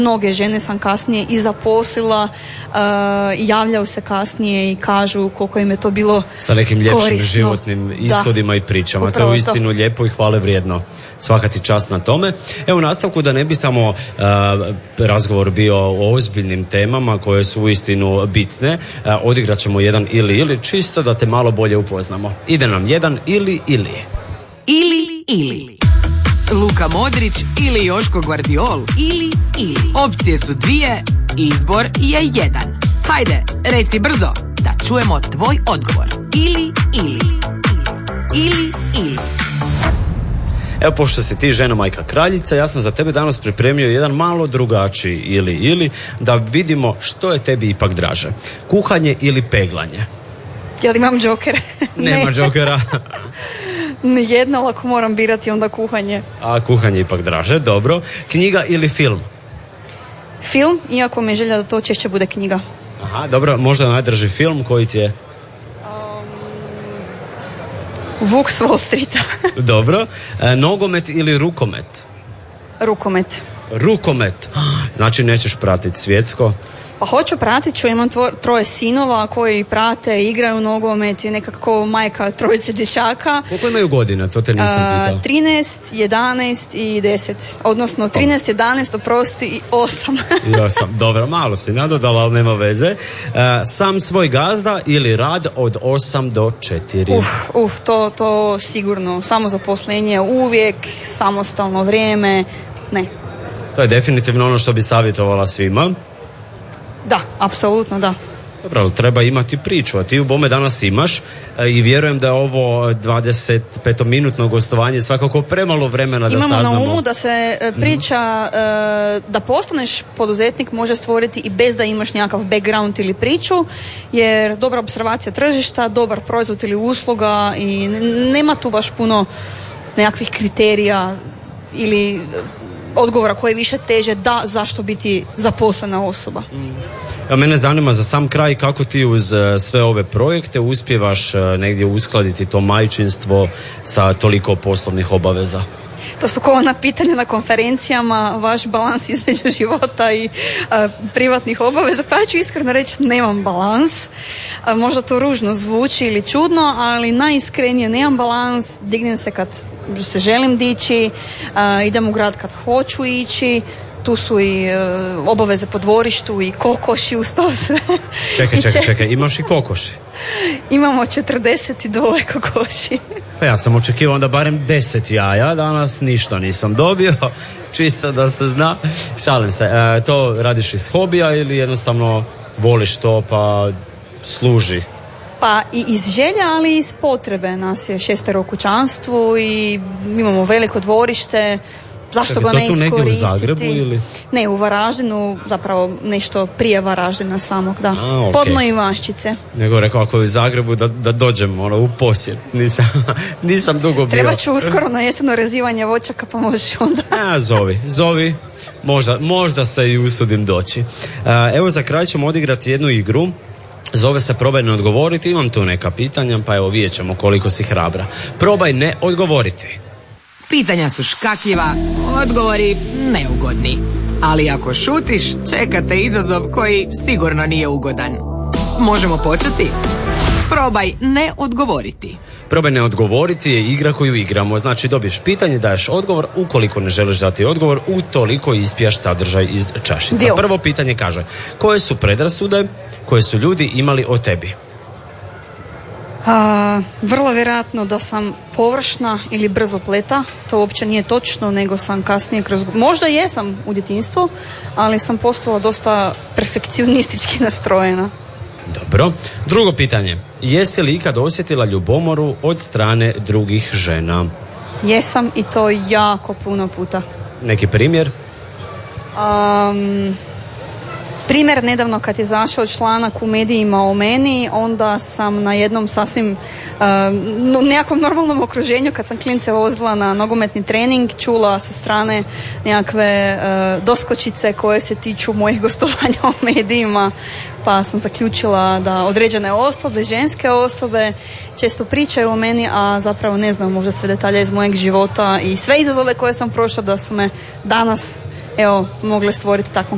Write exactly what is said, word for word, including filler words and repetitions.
Mnoge žene sam kasnije i zaposlila, uh, javljaju se kasnije i kažu koliko im je to bilo sa nekim ljepšim korisno. Životnim ishodima da. i pričama. Upravo to je uistinu to. Lijepo i hvale vrijedno. Svaka ti čast na tome. Evo, u nastavku, da ne bi samo uh, razgovor bio o ozbiljnim temama koje su uistinu bitne, uh, odigrat ćemo jedan ili ili, čisto da te malo bolje upoznamo. Ide nam jedan ili ili. Ili ili. Luka Modrić ili Joško Guardiol. Ili ili. Opcije su dvije, izbor je jedan. Hajde, reci brzo da čujemo tvoj odgovor. Ili ili. Ili ili. Evo, pošto si ti žena majka kraljica, ja sam za tebe danas pripremio jedan malo drugačiji ili ili, da vidimo što je tebi ipak draže. Kuhanje ili peglanje? Jel imam džokere? Nema ne. džokera. Nijedno, ali ako moram birati onda kuhanje. A kuhanje ipak draže, dobro. Knjiga ili film? Film, iako mi je želja da to češće bude knjiga. Aha, dobro, možda najdraži film koji ti je? Vuk s Wall Streeta. Dobro. E, nogomet ili rukomet? Rukomet. Rukomet. Znači nećeš pratiti svjetsko? Pa hoću pratit ću, imam tvor, troje sinova koji prate, igraju nogomet i nekako majka trojice dječaka. Koliko imaju godina, to te nisam pitao? Uh, trinaest, jedanaest i deset. Odnosno trinaest, jedanaest, oprosti i osam. I osam, dobro, malo si nadodala, ali nema veze. Uh, sam svoj gazda ili rad od osam do četiri? Uf, uf, to, to sigurno. Samozaposlenje uvijek, samostalno vrijeme, ne. To je definitivno ono što bi savjetovala svima. Da, apsolutno da. Dobro, ali treba imati priču, a ti u bome danas imaš i vjerujem da je ovo dvadeset pet minutno gostovanje svakako premalo vremena da Imamo saznamo. Imamo na umu da se priča, mm-hmm. da postaneš poduzetnik može stvoriti i bez da imaš nekakav background ili priču, jer dobra observacija tržišta, dobar proizvod ili usluga i nema tu baš puno nekakvih kriterija ili odgovora koji više teže da zašto biti zaposlena osoba. A mene zanima za sam kraj kako ti uz sve ove projekte uspijevaš negdje uskladiti to majčinstvo sa toliko poslovnih obaveza? To su kovana pitanja na konferencijama, vaš balans između života i a, privatnih obaveza. Pa ja ću iskreno reći, nemam balans. A, možda to ružno zvuči ili čudno, ali najiskrenije nemam balans. Dignem se kad se želim dići, a, idem u grad kad hoću ići. Tu su i e, obaveze po dvorištu i kokoši uz to sve. Čekaj, čekaj, čekaj, imaš i kokoši? Imamo četrdeset dva kokoši. Pa ja sam očekivao onda barem deset jaja, danas ništa nisam dobio, čisto da se zna. Šalim se, e, to radiš iz hobija ili jednostavno voliš to pa služi? Pa i iz želja, ali i iz potrebe. Nas je šestero u kućanstvu i imamo veliko dvorište. Zašto Čekaj, ga ne iskoristiti? To tu negdje u Zagrebu ili? Ne, u Varaždinu, zapravo nešto prije Varaždina samog, da. A, okay. Podno Ivanščice. Nego rekao, ako je u Zagrebu da, da dođem ono, u posjet. Nisam, nisam dugo bio. Treba ću uskoro na jeseno rezivanje voćaka, pa možeš onda. A, zovi, zovi. Možda, možda se i usudim doći. A, evo, za kraj ćemo odigrati jednu igru. Zove se Probaj ne odgovoriti. Imam tu neka pitanja, pa evo vidjet ćemo koliko si hrabra. Probaj ne odgovoriti. Pitanja su škakljiva, odgovori neugodni. Ali ako šutiš, čekate izazov koji sigurno nije ugodan. Možemo početi? Probaj ne odgovoriti. Probaj ne odgovoriti je igra koju igramo. Znači dobiješ pitanje, daješ odgovor. Ukoliko ne želiš dati odgovor, utoliko ispijaš sadržaj iz čašica. Dio. Prvo pitanje kaže: koje su predrasude koje su ljudi imali o tebi? A, vrlo vjerojatno da sam površna ili brzopleta. To uopće nije točno, nego sam kasnije kroz... Možda jesam u djetinjstvu, ali sam postala dosta perfekcionistički nastrojena. Dobro. Drugo pitanje. Jesi li ikad osjetila ljubomoru od strane drugih žena? Jesam, i to jako puno puta. Neki primjer? Um, primjer, nedavno kad je izašao članak u medijima o meni, onda sam na jednom sasvim uh, nekakvom normalnom okruženju, kad sam klince vozila na nogometni trening, čula sa strane nekakve uh, doskočice koje se tiču mojih gostovanja u medijima, pa sam zaključila da određene osobe, ženske osobe, često pričaju o meni, a zapravo ne znam možda sve detalje iz mojeg života i sve izazove koje sam prošla, da su me danas evo mogle stvoriti takvom